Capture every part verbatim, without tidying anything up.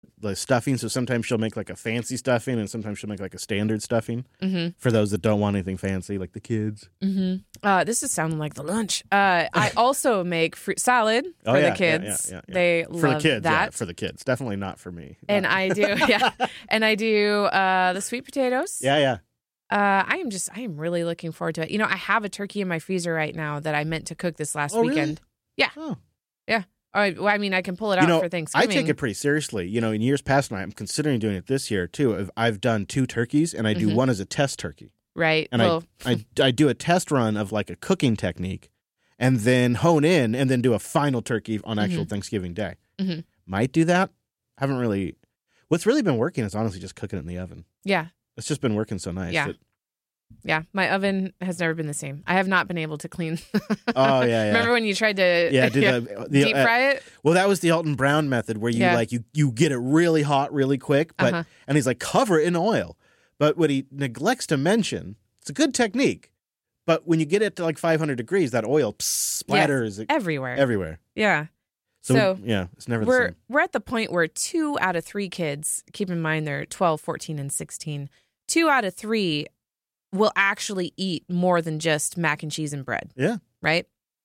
the stuffing. So sometimes she'll make like a fancy stuffing, and sometimes she'll make like a standard stuffing Mm-hmm. for those that don't want anything fancy, like the kids. Mm-hmm. Uh, this is sounding like the lunch. Uh, I also make fruit salad for Oh, yeah, the yeah, kids. yeah, yeah, yeah. They For love the kids, that. yeah, for the kids. Definitely not for me. and No. I do, yeah, and I do uh, the sweet potatoes. Yeah, yeah. Uh, I am just, I am really looking forward to it. You know, I have a turkey in my freezer right now that I meant to cook this last Oh, really? weekend. Yeah. Oh. Yeah. All right. Well, I mean, I can pull it out You know, for I Thanksgiving. take it pretty seriously. You know, in years past, and I'm considering doing it this year too. I've- I've done two turkeys, and I do Mhm. one as a test turkey. Right. And well, I, I I do a test run of like a cooking technique, and then hone in, and then do a final turkey on actual Mhm. Thanksgiving Day. Mhm. Might do that. Haven't really. What's really been working is honestly just cooking it in the oven. yeah. It's just been working so nice. Yeah. that- Yeah. My oven has never been the same. I have not been able to clean. Oh, yeah, yeah. Remember when you tried to yeah, do the, the deep uh, fry it? Well, that was the Alton Brown method, where you Yeah. like you you get it really hot, really quick, but Uh-huh. and he's like cover it in oil. But what he neglects to mention, it's a good technique, but when you get it to like five hundred degrees, that oil pss, splatters Everywhere. everywhere. yeah. So, So, yeah, it's never the We're same. we're at the point where two out of three kids, keep in mind they're twelve, fourteen, and sixteen, two out of three will actually eat more than just mac and cheese and bread. Yeah. Right?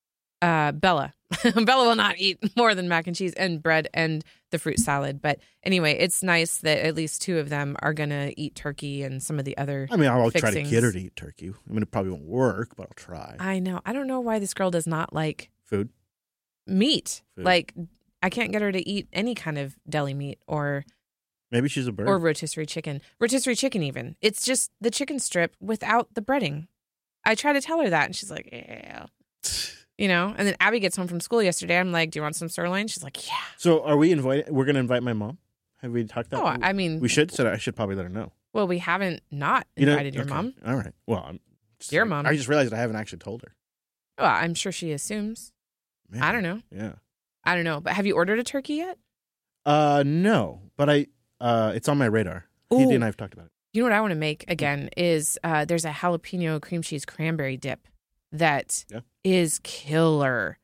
Uh, Bella. Bella will not eat more than mac and cheese and bread and the fruit salad. But anyway, it's nice that at least two of them are going to eat turkey and some of the other. I mean, I'll try to fixings. get her to eat turkey. I mean, it probably won't work, but I'll try. I know. I don't know why this girl does not like Food. meat. Food. Like, I can't get her to eat any kind of deli meat or Maybe she's a bird. or rotisserie chicken. Rotisserie chicken, even. It's just the chicken strip without the breading. I try to tell her that, and she's like, yeah. You know? And then Abby gets home from school yesterday. I'm like, do you want some sirloin? She's like, yeah. So, are we invited? We're going to invite my mom. Have we talked that? Oh, I mean, we should. So I should probably let her know. well, we haven't not You know- invited your okay. mom. All right. Well, I'm just, Your mom. I just realized I haven't actually told her. Well, I'm sure she assumes. Man. I don't know. Yeah. I don't know. But have you ordered a turkey yet? Uh, no, but I. Uh, it's on my radar. He Ooh. and I have talked about it. You know what I want to make again is uh, there's a jalapeno cream cheese cranberry dip that Yeah. is killer.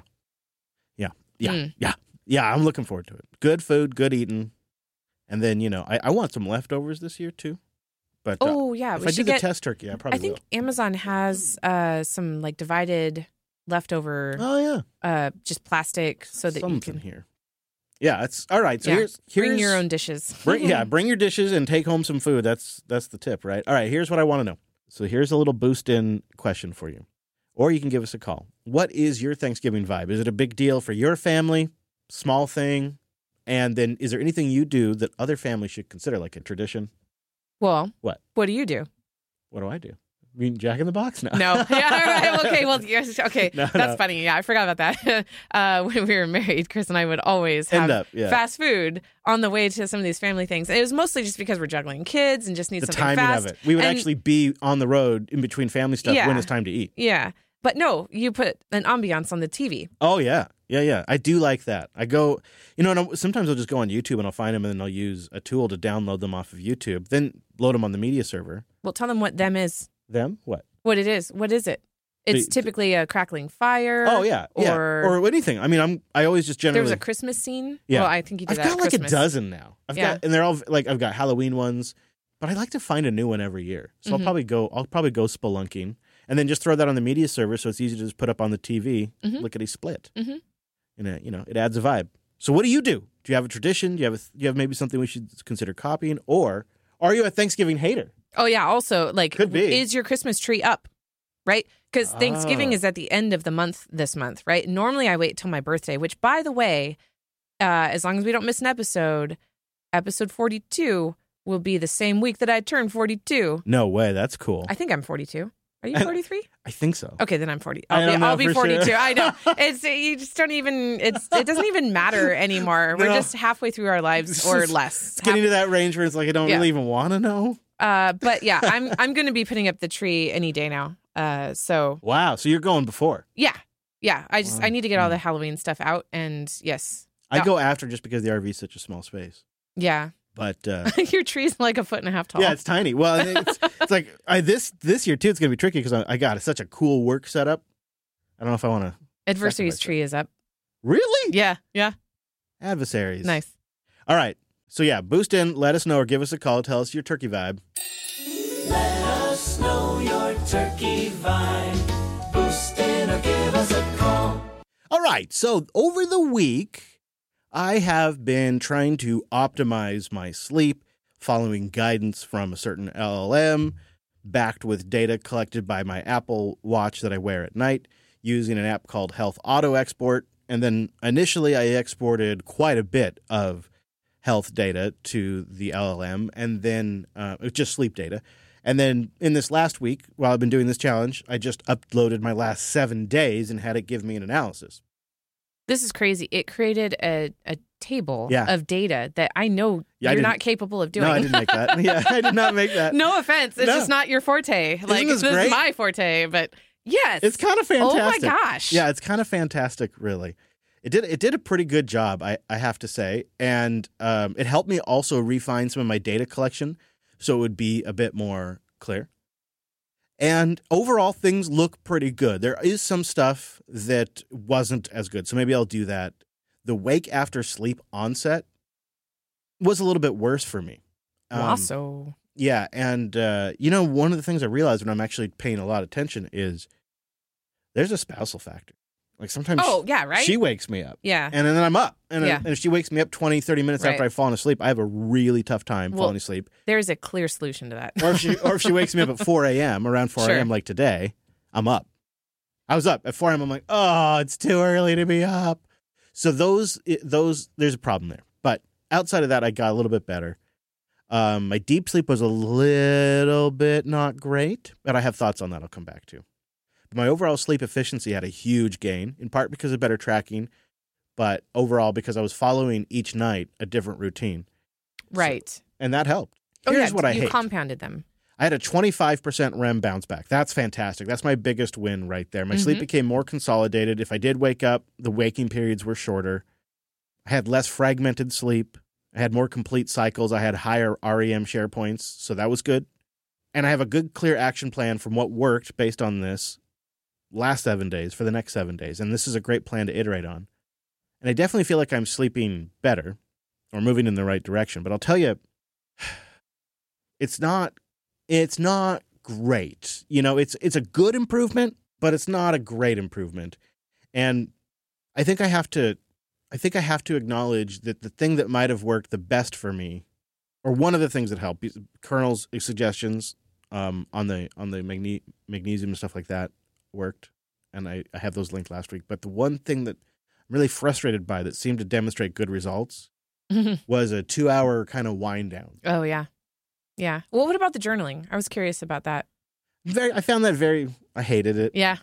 Yeah, yeah, Mm. yeah, yeah. I'm looking forward to it. Good food, good eating, and then you know, I, I want some leftovers this year too. But uh, Oh, yeah. if we I do should the get, test turkey, I probably I think will. Amazon has uh, some like divided leftover, Oh yeah, uh, just plastic so that something you can here. Yeah, it's all right. So Yeah. here's here's bring your own dishes. Bring, yeah, bring your dishes and take home some food. That's that's the tip, right? All right, here's what I want to know. So here's a little boost-in question for you. Or you can give us a call. What is your Thanksgiving vibe? Is it a big deal for your family? Small thing? And then is there anything you do that other families should consider, like a tradition? Well, What? What do you do? What do I do? I mean, Jack in the Box now. No. Yeah. All right. Okay. Well. Yes. Okay. No, That's no. funny. Yeah. I forgot about that. uh, when we were married, Chris and I would always have End up, yeah. fast food on the way to some of these family things. It was mostly just because we're juggling kids and just need The something timing fast. of it. We would And- actually be on the road in between family stuff Yeah. when it's time to eat. Yeah. But no, you put an ambiance on the T V. Oh, yeah. Yeah, yeah. I do like that. I go, you know, and I'll- sometimes I'll just go on YouTube and I'll find them and then I'll use a tool to download them off of YouTube, then load them on the media server. Well, tell them what them is. Them? What? What it is. What is it? It's The- typically a crackling fire. Oh, yeah. Yeah. Or, Or anything. I mean, I'm, I always just there generally. was a Christmas scene. Yeah. Well, I think you did I've that got at like Christmas. a dozen now. I've Yeah. got, and they're all like, I've got Halloween ones, but I like to find a new one every year. So Mhm. I'll probably go, I'll probably go spelunking and then just throw that on the media server so it's easy to just put up on the T V, Mhm. lickety split. Mhm. And it, you know, it adds a vibe. So what do you do? Do you have a tradition? Do you have a, do you have maybe something we should consider copying? Or are you a Thanksgiving hater? Oh, yeah. Also, like, Could be. is your Christmas tree up? Right? Because Thanksgiving Oh. is at the end of the month this month, right? Normally, I wait till my birthday, which, by the way, uh, as long as we don't miss an episode, episode forty-two will be the same week that I turn forty-two. No way. That's cool. I think I'm forty-two. Are you I- forty-three? I think so. Okay, then I'm forty. I I'll don't be, know I'll be for forty-two. sure. I know. It's you just don't even. It's it doesn't even matter anymore. We're No. just halfway through our lives or It's- less. It's getting to that range where it's like I don't Yeah. really even want to know. Uh, but yeah, I'm I'm going to be putting up the tree any day now. Uh, so Wow. So you're going before. yeah, yeah. I just Wow. I need to get all the Halloween stuff out, and yes, I Yeah. go after just because the R V is such a small space. yeah. But uh, Your tree's like a foot and a half tall. yeah, it's tiny. Well, and it's, it's like I, this this year too. It's gonna be tricky because I, I got such a cool work setup. I don't know if I want to. Adversary's sacrifice tree is up. Really? Yeah, yeah. Adversaries. Nice. All right. So yeah, boost in, let us know, or give us a call. Tell us your turkey vibe. Let us know your turkey vibe. Boost in or give us a call. All right, so over the week, I have been trying to optimize my sleep, following guidance from a certain L L M, backed with data collected by my Apple Watch that I wear at night, using an app called Health Auto Export. And then initially I exported quite a bit of health data to the L L M, and then uh, just sleep data. And then in this last week, while I've been doing this challenge, I just uploaded my last seven days and had it give me an analysis. This is crazy. It created a, a table Yeah. of data that I know Yeah, I you're didn't- not capable of doing. No, I didn't make that. Yeah, I did not make that. No offense. It's No. just not your forte. Like, this this great? is my forte, but yes. It's kind of Oh fantastic. my gosh. Yeah, it's kind of fantastic, really. It did it did a pretty good job, I, I have to say. And um, it helped me also refine some of my data collection so it would be a bit more clear. And overall, things look pretty good. There is some stuff that wasn't as good, so maybe I'll do that. The wake after sleep onset was a little bit worse for me. Um, Also. Yeah, and uh, you know, one of the things I realized when I'm actually paying a lot of attention is there's a spousal factor. Like sometimes Oh, she, yeah, right? she wakes me up, yeah. and then I'm up. And, Yeah. and if she wakes me up twenty, thirty minutes Right. after I've fallen asleep, I have a really tough time Well, falling asleep. There's a clear solution to that. Or if she or if she wakes me up at four a.m., around four a.m. Sure. like today, I'm up. I was up. At four a.m., I'm like, oh, it's too early to be up. So those, it- those, there's a problem there. But outside of that, I got a little bit better. Um, my deep sleep was a little bit not great, but I have thoughts on that I'll come back to. But my overall sleep efficiency had a huge gain, in part because of better tracking, but overall because I was following each night a different routine. Right. And that helped. Oh, Here's yeah. what I you hate. compounded them. I had a twenty-five percent R E M bounce back. That's fantastic. That's my biggest win right there. My sleep Mhm. became more consolidated. If I did wake up, the waking periods were shorter. I had less fragmented sleep. I had more complete cycles. I had higher R E M share points, so that was good. And I have a good, clear action plan from what worked based on this last seven days for the next seven days. And this is a great plan to iterate on. And I definitely feel like I'm sleeping better or moving in the right direction. But I'll tell you, it's not it's not great. You know, it's it's a good improvement, but it's not a great improvement. And I think I have to I think I have to acknowledge that the thing that might have worked the best for me, or one of the things that helped, Colonel's suggestions um, on the on the magne- magnesium and stuff like that worked, and I, I have those linked last week. But the one thing that I'm really frustrated by that seemed to demonstrate good results was a two-hour kind of wind down. Oh, yeah. Yeah. Well, what about the journaling? I was curious about that. Very, I found that very. I hated it. Yeah.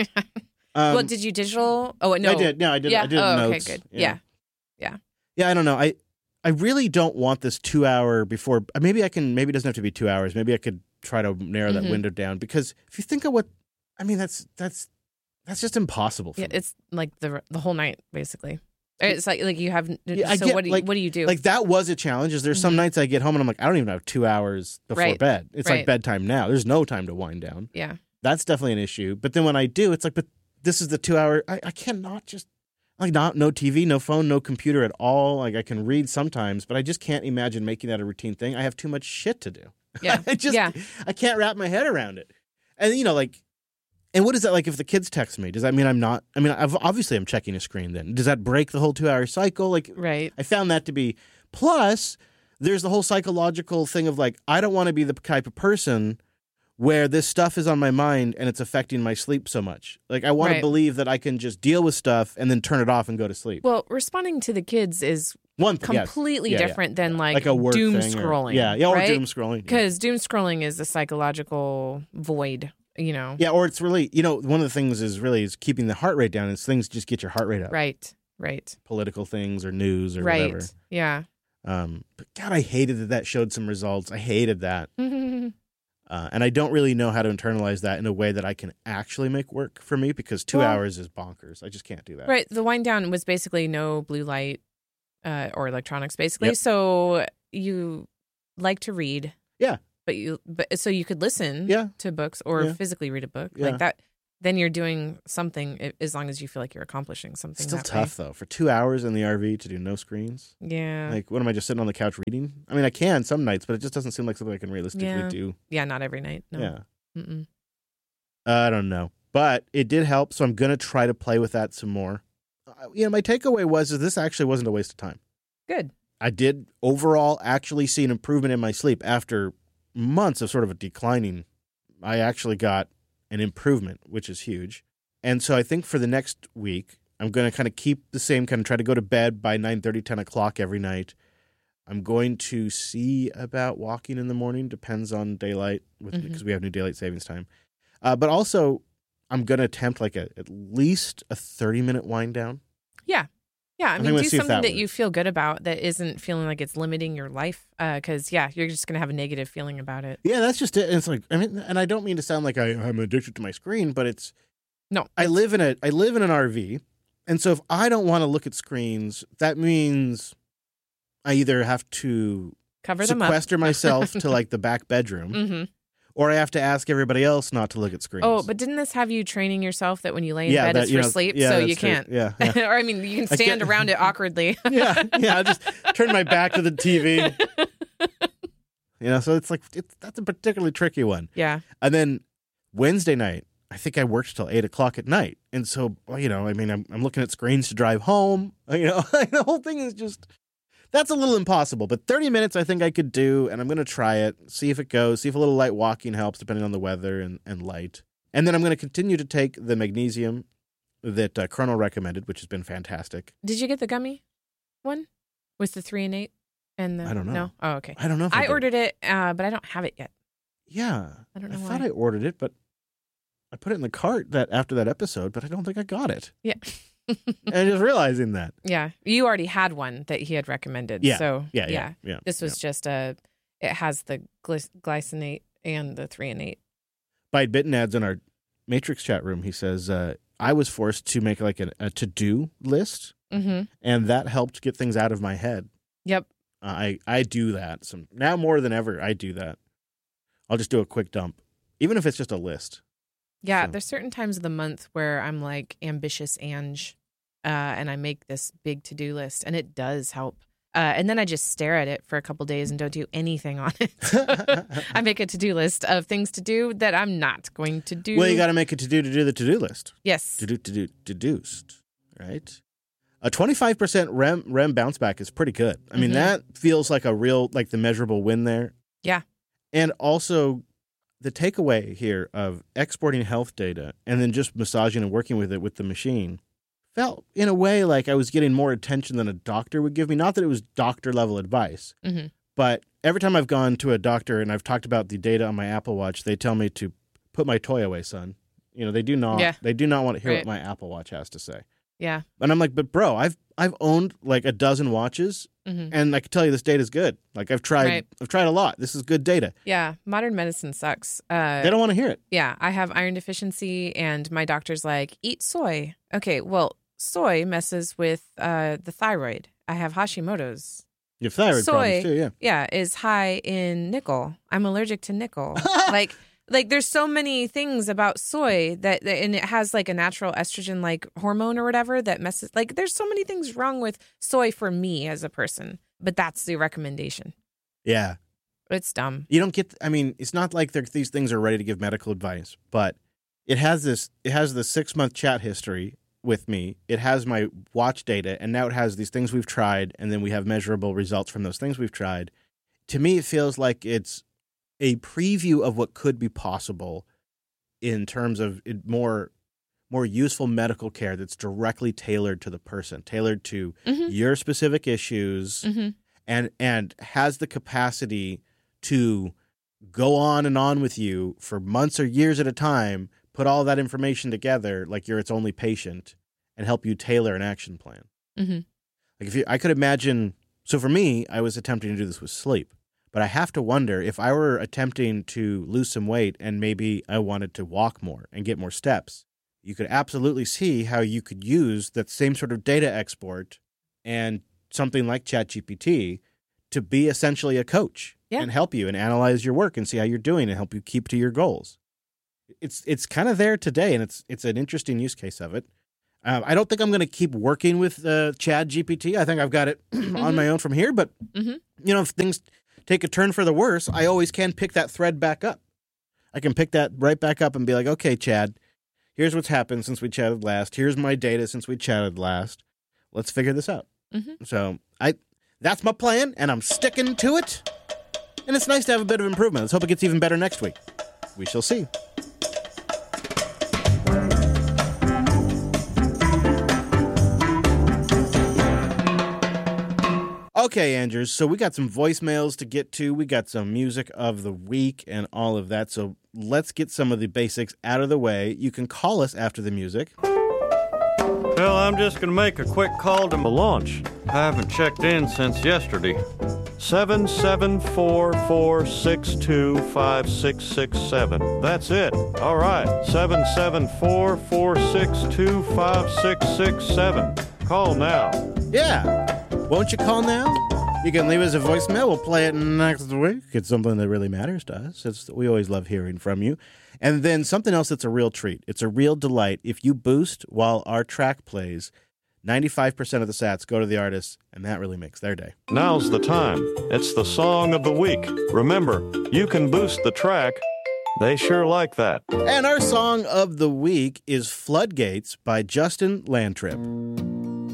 Um, well, did you digital? Oh, no. I did. No, I did. Yeah. I did oh, notes. okay, good. Yeah. Yeah. Yeah. I don't know. I I really don't want this two hour before. Maybe I can. Maybe it doesn't have to be two hours. Maybe I could try to narrow that Mhm. window down, because if you think of what, I mean, that's that's that's just impossible for Yeah, me. it's like the the whole night, basically. It's like like you have. Yeah, I so get, what do you, like- what do you do? Like that was a challenge. Is there's some Mhm. nights I get home and I'm like, I don't even have two hours before Right. bed. It's like Right. bedtime now. There's no time to wind down. yeah. That's definitely an issue. But then when I do, it's like, but this is the two hour. I, I cannot just like not no T V, no phone, no computer at all. Like I can read sometimes, but I just can't imagine making that a routine thing. I have too much shit to do. Yeah. I just Yeah. I can't wrap my head around it. And you know, like, and what is that like if the kids text me? Does that mean I'm not? I mean, I've, obviously I'm checking a screen. Then does that break the whole two hour cycle? Like, Right. I found that to be. Plus, there's the whole psychological thing of like, I don't want to be the type of person where this stuff is on my mind and it's affecting my sleep so much. Like, I want to Right. believe that I can just deal with stuff and then turn it off and go to sleep. Well, responding to the kids is One thing, yes. completely Yeah, yeah. different than like, Like a work doom thing or- scrolling. yeah, yeah, or right? doom scrolling. Yeah. Because doom scrolling is a psychological void. You know. yeah, or it's really, you know, one of the things is really is keeping the heart rate down. Is things just get your heart rate up. Right. Right. Political things or news or right. whatever. Yeah. Um, but God, I hated that that showed some results. I hated that. right. Uh, and I don't really know how to internalize that in a way that I can actually make work for me, because two Well- hours is bonkers. I just can't do that. The wind down was basically no blue light uh, or electronics, basically. Yep. So you like to read. Yeah. But you, but so you could listen Yeah. to books or Yeah. physically read a book Yeah. like that. then you're doing something i- as long as you feel like you're accomplishing something. Still that tough, though. For two hours in the R V to do no screens. way. Yeah. Like, what am I, just sitting on the couch reading? I mean, I can some nights, but it just doesn't seem like something I can realistically Yeah. do. yeah, not every night. No. Yeah. Mm-mm. Uh, I don't know. But it did help, so I'm going to try to play with that some more. Uh, you know, my takeaway was that this actually wasn't a waste of time. Good. I did overall actually see an improvement in my sleep after months of sort of a declining. I actually got an improvement, which is huge. And so I think for the next week, I'm going to kind of keep the same, kind of try to go to bed by nine thirty, ten o'clock every night. I'm going to see about walking in the morning, depends on daylight, with Mhm. because we have new daylight savings time. Uh, but also, I'm going to attempt like a, at least a thirty-minute wind down. Yeah. Yeah. I think mean, we'll do see if something that that you works. feel good about that isn't feeling like it's limiting your life. Because, yeah, you're just going to have a negative feeling about it. Yeah, that's just it. And it's like, I mean, and I don't mean to sound like I, I'm addicted to my screen, but it's, No. I live in a I live in an R V, and so if I don't want to look at screens, that means I either have to Cover them up. sequester myself to like the back bedroom, Mm-hmm. or I have to ask everybody else not to look at screens. Oh, but didn't this have you training yourself that when you lay in yeah, bed that, it's you for know, sleep, yeah, so that's you true. can't? Yeah, yeah, or I mean, you can I stand get- around it awkwardly. yeah, yeah. I just turn my back to the T V. You know, so it's like it's that's a particularly tricky one. Yeah. And then Wednesday night, I think I worked till eight o'clock at night, and so well, you know, I mean, I'm I'm looking at screens to drive home. You know, the whole thing is just that's a little impossible. But thirty minutes, I think I could do, and I'm going to try it, see if it goes, see if a little light walking helps, depending on the weather and and light. And then I'm going to continue to take the magnesium that uh, Colonel recommended, which has been fantastic. Did you get the gummy one with the three and eight? And the, I don't know. No. Oh, okay. I don't know if I, I did. ordered it, uh, but I don't have it yet. Yeah, I don't know thought why. I ordered it, but I put it in the cart that after that episode, but I don't think I got it. Yeah. And I just realizing that. Yeah. You already had one that he had recommended. Yeah. So, Yeah, yeah, yeah. This was just a, it has the gly- glycinate and the three and eight. By Bitten Ads in our Matrix chat room, he says, uh, I was forced to make like a, a to-do list, Mm-hmm. and that helped get things out of my head. Yep. Uh, I, I do that. Some now more than ever, I do that. I'll just do a quick dump, even if it's just a list. Yeah. So- There's certain times of the month where I'm like ambitious Ange, uh, and I make this big to-do list, and it does help. Uh, and then I just stare at it for a couple days and don't do anything on it. I make a to-do list of things to do that I'm not going to do. Well, you got to make a to-do to do the to-do list. Yes. To do to do deduced, right? A twenty-five percent R E M R E M bounce back is pretty good. I mean, Mhm. that feels like a real, like the measurable win there. Yeah. And also the takeaway here of exporting health data and then just massaging and working with it with the machine felt in a way like I was getting more attention than a doctor would give me. Not that it was doctor level advice, Mhm. but every time I've gone to a doctor and I've talked about the data on my Apple Watch, they tell me to put my toy away, son. You know, they do not, Yeah. they do not want to hear Right. what my Apple Watch has to say. Yeah. And I'm like, but bro, I've I've owned like a dozen watches, hmm and I can tell you this data is good. Like I've tried, Right. I've tried a lot. This is good data. Yeah. Modern medicine sucks. Uh, They don't want to hear it. yeah. I have iron deficiency, and my doctor's like, eat soy. Okay. Well, soy messes with uh, the thyroid. I have Hashimoto's. You have thyroid Soy. problems too, yeah. Yeah, is high in nickel. I'm allergic to nickel. like, like there's so many things about soy that, that, and it has like a natural estrogen like hormone or whatever that messes. Like, there's so many things wrong with soy for me as a person. But that's the recommendation. Yeah. It's dumb. You don't get. I mean, it's not like they're- these things are ready to give medical advice, but it has this. It has the six month chat history with me. It has my watch data, and now it has these things we've tried, and then we have measurable results from those things we've tried. To me, it feels like it's a preview of what could be possible in terms of it more more useful medical care that's directly tailored to the person, tailored to Mhm. your specific issues, hmm and and has the capacity to go on and on with you for months or years at a time, put all that information together like you're its only patient, and help you tailor an action plan. hmm Like if you, I could imagine. So for me, I was attempting to do this with sleep, but I have to wonder if I were attempting to lose some weight and maybe I wanted to walk more and get more steps. You could absolutely see how you could use that same sort of data export and something like ChatGPT to be essentially a coach Yeah. and help you and analyze your work and see how you're doing and help you keep to your goals. it's it's kind of there today, and it's it's an interesting use case of it. Um, I don't think I'm going to keep working with uh, Chat G P T. I think I've got it mm-hmm. on my own from here. But, mm-hmm. you know, if things take a turn for the worse, I always can pick that thread back up. I can pick that right back up and be like, okay, Chad, here's what's happened since we chatted last. Here's my data since we chatted last. Let's figure this out. Mm-hmm. So I that's my plan, and I'm sticking to it. And it's nice to have a bit of improvement. Let's hope it gets even better next week. We shall see. Okay, Andrews, so we got some voicemails to get to. We got some music of the week and all of that. So let's get some of the basics out of the way. You can call us after the music. Well, I'm just going to make a quick call to my launch. I haven't checked in since yesterday. seven seven four four six two five six six seven. That's it. All right. seven seven four four six two five six six seven. Call now. Yeah. Won't you call now? You can leave us a voicemail. We'll play it next week. It's something that really matters to us. It's, we always love hearing from you. And then something else that's a real treat. It's a real delight. If you boost while our track plays, ninety-five percent of the sats go to the artists, and that really makes their day. Now's the time. It's the song of the week. Remember, you can boost the track. They sure like that. And our song of the week is Floodgates by Justin Landtrip.